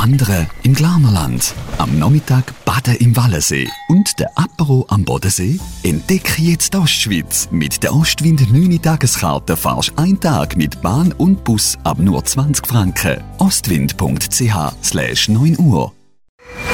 Wandern im Glarnerland, am Nachmittag baden im Wallensee und der Apero am Bodensee? Entdecke jetzt die Ostschweiz. Mit der Ostwind 9 Tageskarte fahrst du einen Tag mit Bahn und Bus ab nur 20 Franken. Ostwind.ch/9 Uhr